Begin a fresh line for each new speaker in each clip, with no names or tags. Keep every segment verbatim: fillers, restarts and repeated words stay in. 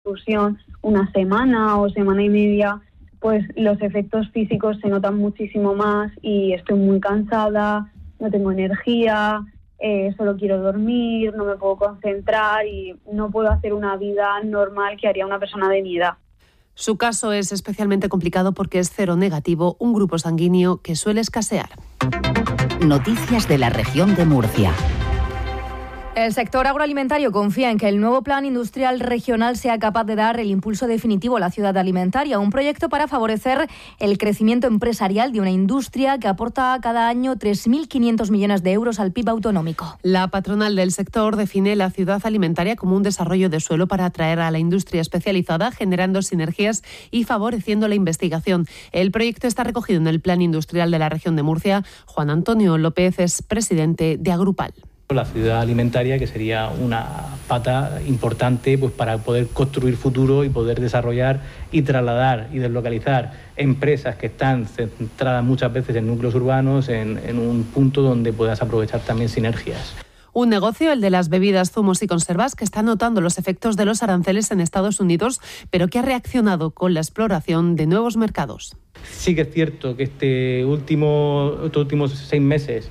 excursión una semana o semana y media, pues los efectos físicos se notan muchísimo más y estoy muy cansada, no tengo energía, eh, solo quiero dormir, no me puedo concentrar y no puedo hacer una vida normal que haría una persona de mi edad.
Su caso es especialmente complicado porque es cero negativo, un grupo sanguíneo que suele escasear.
Noticias de la región de Murcia.
El sector agroalimentario confía en que el nuevo plan industrial regional sea capaz de dar el impulso definitivo a la ciudad alimentaria, un proyecto para favorecer el crecimiento empresarial de una industria que aporta cada año tres mil quinientos millones de euros al P I B autonómico.
La patronal del sector define la ciudad alimentaria como un desarrollo de suelo para atraer a la industria especializada, generando sinergias y favoreciendo la investigación. El proyecto está recogido en el plan industrial de la región de Murcia. Juan Antonio López es presidente de Agrupal.
La ciudad alimentaria, que sería una pata importante pues, para poder construir futuro y poder desarrollar y trasladar y deslocalizar empresas que están centradas muchas veces en núcleos urbanos, en, en un punto donde puedas aprovechar también sinergias.
Un negocio, el de las bebidas, zumos y conservas, que está notando los efectos de los aranceles en Estados Unidos, pero que ha reaccionado con la exploración de nuevos mercados.
Sí que es cierto que este último, estos últimos seis meses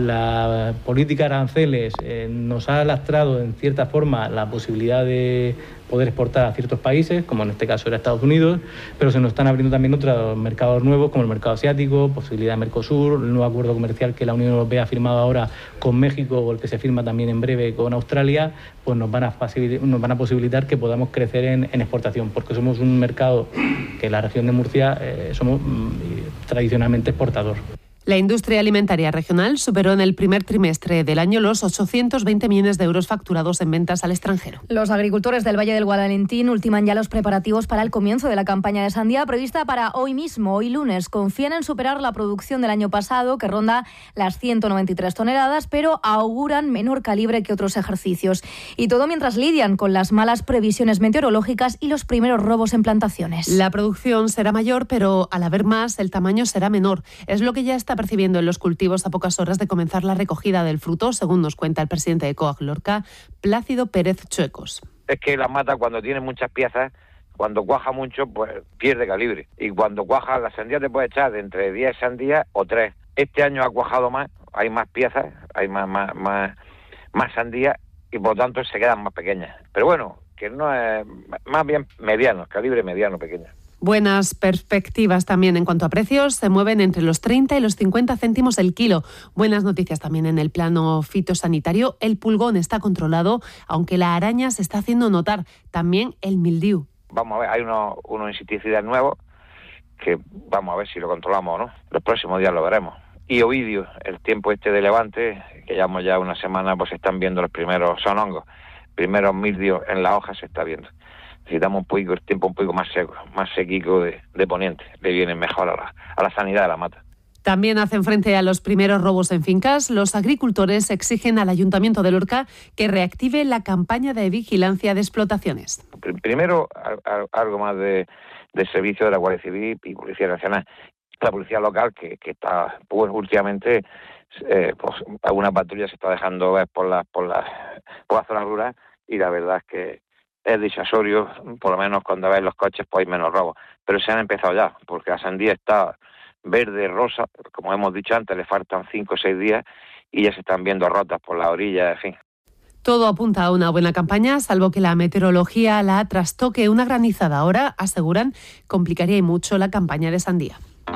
la política de aranceles eh, nos ha lastrado en cierta forma la posibilidad de poder exportar a ciertos países, como en este caso era Estados Unidos, pero se nos están abriendo también otros mercados nuevos, como el mercado asiático, posibilidad de Mercosur, el nuevo acuerdo comercial que la Unión Europea ha firmado ahora con México o el que se firma también en breve con Australia, pues nos van a facilitar, nos van a posibilitar que podamos crecer en, en exportación, porque somos un mercado que en la región de Murcia eh, somos mm, tradicionalmente exportador.
La industria alimentaria regional superó en el primer trimestre del año los ochocientos veinte millones de euros facturados en ventas al extranjero.
Los agricultores del Valle del Guadalentín ultiman ya los preparativos para el comienzo de la campaña de sandía prevista para hoy mismo, hoy lunes. Confían en superar la producción del año pasado, que ronda las ciento noventa y tres toneladas, pero auguran menor calibre que otros ejercicios. Y todo mientras lidian con las malas previsiones meteorológicas y los primeros robos en plantaciones.
La producción será mayor, pero al haber más, el tamaño será menor. Es lo que ya está percibiendo en los cultivos a pocas horas de comenzar la recogida del fruto, según nos cuenta el presidente de Coag Lorca, Plácido Pérez Chuecos.
Es que la mata, cuando tiene muchas piezas, cuando cuaja mucho, pues pierde calibre. Y cuando cuaja, la sandía te puede echar de entre diez sandías o tres. Este año ha cuajado más, hay más piezas, hay más, más, más, más sandías y por lo tanto se quedan más pequeñas. Pero bueno, que no es, más bien mediano, calibre mediano, pequeño.
Buenas perspectivas también en cuanto a precios, se mueven entre los treinta y los cincuenta céntimos el kilo. Buenas noticias también en el plano fitosanitario. El pulgón está controlado, aunque la araña se está haciendo notar. También el mildiu.
Vamos a ver, hay unos, unos insecticidas nuevos que vamos a ver si lo controlamos o no. Los próximos días lo veremos. Y ovidio, el tiempo este de levante, que llevamos ya una semana, pues se están viendo los primeros, son hongos, primeros mildios en la hoja se está viendo. Necesitamos un poquito, el tiempo un poco más seco, más sequico de, de poniente, le viene mejor a la, a la sanidad de la mata.
También hacen frente a los primeros robos en fincas. Los agricultores exigen al Ayuntamiento de Lorca que reactive la campaña de vigilancia de explotaciones.
Primero, algo más de, de servicio de la Guardia Civil y Policía Nacional. La policía local, que, que está, pues últimamente, eh, pues alguna patrulla se está dejando ver por las por las por la zona rural y la verdad es que es disuasorio, por lo menos cuando ves los coches pues hay menos robos, pero se han empezado ya, porque la sandía está verde, rosa, como hemos dicho antes, le faltan cinco o seis días y ya se están viendo rotas por la orilla, en fin.
Todo apunta a una buena campaña, salvo que la meteorología la trastoque. Una granizada ahora, aseguran, complicaría y mucho la campaña de sandía.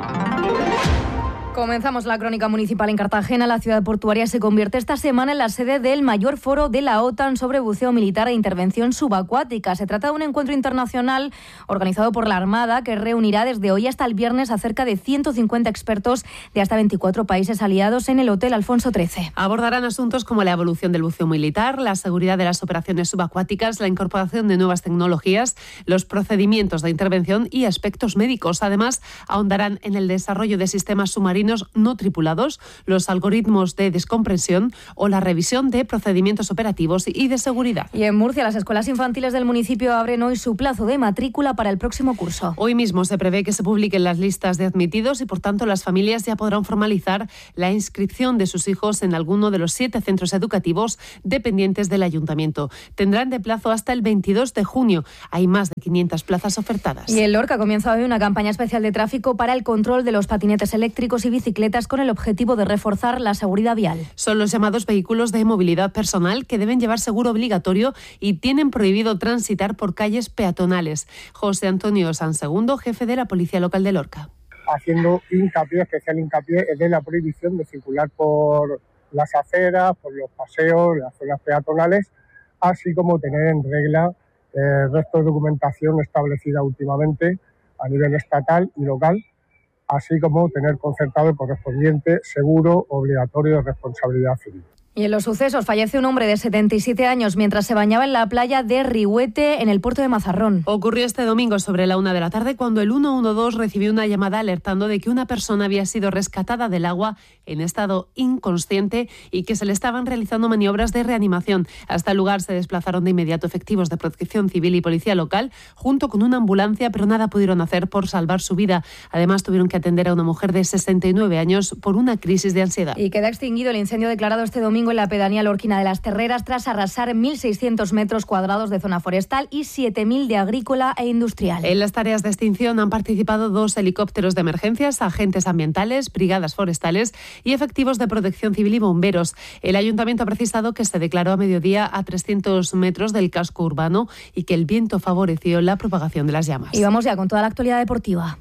Comenzamos la crónica municipal en Cartagena. La ciudad portuaria se convierte esta semana en la sede del mayor foro de la OTAN sobre buceo militar e intervención subacuática. Se trata de un encuentro internacional organizado por la Armada que reunirá desde hoy hasta el viernes a cerca de ciento cincuenta expertos de hasta veinticuatro países aliados en el Hotel Alfonso trece.
Abordarán asuntos como la evolución del buceo militar, la seguridad de las operaciones subacuáticas, la incorporación de nuevas tecnologías, los procedimientos de intervención y aspectos médicos. Además, ahondarán en el desarrollo de sistemas submarinos submarinos no tripulados, los algoritmos de descompresión o la revisión de procedimientos operativos y de seguridad.
Y en Murcia, las escuelas infantiles del municipio abren hoy su plazo de matrícula para el próximo curso.
Hoy mismo se prevé que se publiquen las listas de admitidos y, por tanto, las familias ya podrán formalizar la inscripción de sus hijos en alguno de los siete centros educativos dependientes del ayuntamiento. Tendrán de plazo hasta el veintidós de junio. Hay más de quinientas plazas ofertadas.
Y en Lorca comienza hoy una campaña especial de tráfico para el control de los patinetes eléctricos y bicicletas con el objetivo de reforzar la seguridad vial.
Son los llamados vehículos de movilidad personal que deben llevar seguro obligatorio y tienen prohibido transitar por calles peatonales. José Antonio Sansegundo, jefe de la Policía Local de Lorca.
Haciendo hincapié, especial hincapié, de la prohibición de circular por las aceras, por los paseos, las zonas peatonales, así como tener en regla el resto de documentación establecida últimamente a nivel estatal y local, así como tener concertado el correspondiente seguro obligatorio de responsabilidad civil.
Y en los sucesos fallece un hombre de setenta y siete años mientras se bañaba en la playa de Rihuete, en el puerto de Mazarrón.
Ocurrió este domingo sobre la una de la tarde cuando el ciento doce recibió una llamada alertando de que una persona había sido rescatada del agua en estado inconsciente y que se le estaban realizando maniobras de reanimación. Hasta el lugar se desplazaron de inmediato efectivos de Protección Civil y Policía Local junto con una ambulancia, pero nada pudieron hacer por salvar su vida. Además, tuvieron que atender a una mujer de sesenta y nueve años por una crisis de ansiedad.
Y queda extinguido el incendio declarado este domingo en la pedanía lorquina de las Terreras tras arrasar mil seiscientos metros cuadrados de zona forestal y siete mil de agrícola e industrial.
En las tareas de extinción han participado dos helicópteros de emergencias, agentes ambientales, brigadas forestales y efectivos de protección civil y bomberos. El ayuntamiento ha precisado que se declaró a mediodía a trescientos metros del casco urbano y que el viento favoreció la propagación de las llamas.
Y vamos ya con toda la actualidad deportiva.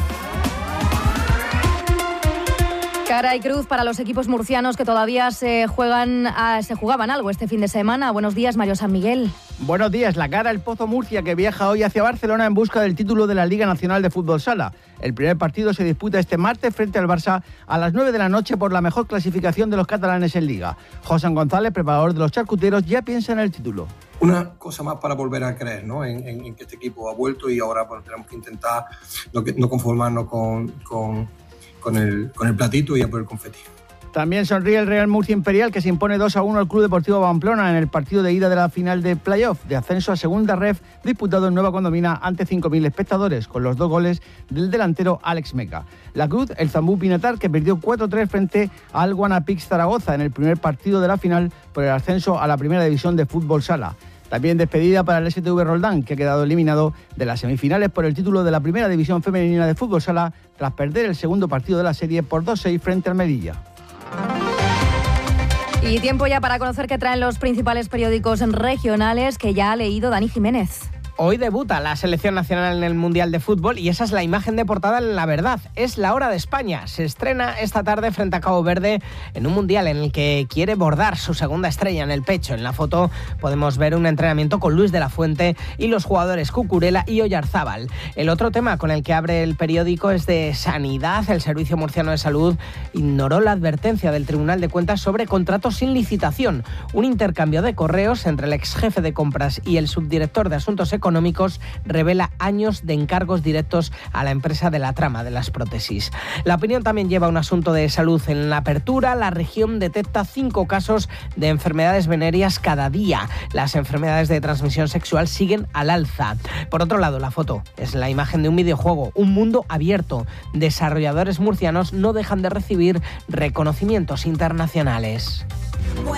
Cara y cruz para los equipos murcianos que todavía se juegan a, se jugaban algo este fin de semana. Buenos días, Mario San Miguel.
Buenos días. La cara el Pozo Murcia, que viaja hoy hacia Barcelona en busca del título de la Liga Nacional de Fútbol Sala. El primer partido se disputa este martes frente al Barça a las nueve de la noche por la mejor clasificación de los catalanes en Liga. José González, preparador de los charcuteros, ya piensa en el título.
Una cosa más para volver a creer, ¿no? en, en, en que este equipo ha vuelto y ahora bueno, tenemos que intentar no, no conformarnos con... con Con el, con el platito y a por el confeti.
También sonríe el Real Murcia Imperial, que se impone dos a uno al Club Deportivo Pamplona en el partido de ida de la final de playoff de ascenso a Segunda Ref, disputado en Nueva Condomina ante cinco mil espectadores, con los dos goles del delantero Alex Meca. La Cruz, el Zambú Pinatar, que perdió cuatro tres frente al Guanapix Zaragoza en el primer partido de la final por el ascenso a la Primera División de Fútbol Sala. También despedida para el S T V Roldán, que ha quedado eliminado de las semifinales por el título de la Primera División Femenina de Fútbol Sala tras perder el segundo partido de la serie por dos seis frente al Melilla.
Y tiempo ya para conocer qué traen los principales periódicos regionales que ya ha leído Dani Jiménez.
Hoy debuta la selección nacional en el Mundial de Fútbol y esa es la imagen de portada en La Verdad. Es la hora de España. Se estrena esta tarde frente a Cabo Verde en un Mundial en el que quiere bordar su segunda estrella en el pecho. En la foto podemos ver un entrenamiento con Luis de la Fuente y los jugadores Cucurella y Oyarzábal. El otro tema con el que abre el periódico es de sanidad. El Servicio Murciano de Salud ignoró la advertencia del Tribunal de Cuentas sobre contratos sin licitación. Un intercambio de correos entre el ex jefe de compras y el subdirector de Asuntos Económicos económicos revela años de encargos directos a la empresa de la trama de las prótesis. La Opinión también lleva un asunto de salud. En la apertura, la región detecta cinco casos de enfermedades venéreas cada día. Las enfermedades de transmisión sexual siguen al alza. Por otro lado, la foto es la imagen de un videojuego, un mundo abierto. Desarrolladores murcianos no dejan de recibir reconocimientos internacionales.